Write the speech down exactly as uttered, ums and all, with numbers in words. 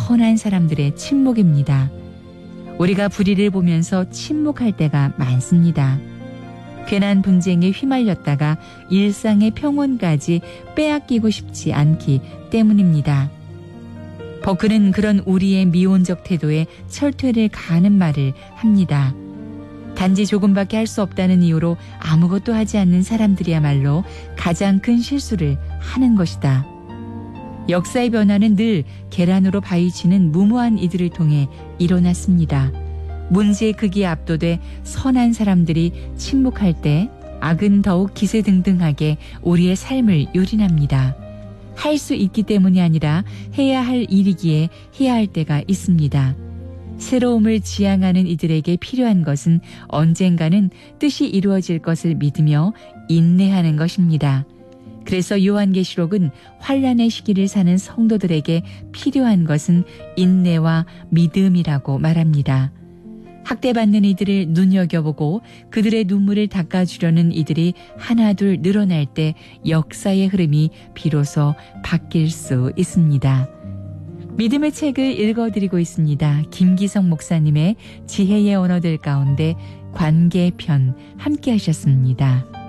선한 사람들의 침묵입니다. 우리가 불의를 보면서 침묵할 때가 많습니다. 괜한 분쟁에 휘말렸다가 일상의 평온까지 빼앗기고 싶지 않기 때문입니다. 버크는 그런 우리의 미온적 태도에 철퇴를 가하는 말을 합니다. 단지 조금밖에 할 수 없다는 이유로 아무것도 하지 않는 사람들이야말로 가장 큰 실수를 하는 것이다. 역사의 변화는 늘 계란으로 바위치는 무모한 이들을 통해 일어났습니다. 문제의 크기에 압도돼 선한 사람들이 침묵할 때 악은 더욱 기세등등하게 우리의 삶을 요린합니다. 할 수 있기 때문이 아니라 해야 할 일이기에 해야 할 때가 있습니다. 새로움을 지향하는 이들에게 필요한 것은 언젠가는 뜻이 이루어질 것을 믿으며 인내하는 것입니다. 그래서 요한계시록은 환란의 시기를 사는 성도들에게 필요한 것은 인내와 믿음이라고 말합니다. 학대받는 이들을 눈여겨보고 그들의 눈물을 닦아주려는 이들이 하나둘 늘어날 때 역사의 흐름이 비로소 바뀔 수 있습니다. 믿음의 책을 읽어드리고 있습니다. 김기성 목사님의 지혜의 언어들 가운데 관계편 함께 하셨습니다.